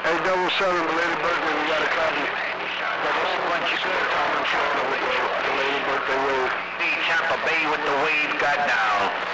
Hey, 7, belated birthday, we got a copy. What you good? Tom and Florida with the belated birthday wave. Tampa Bay with the wave got down.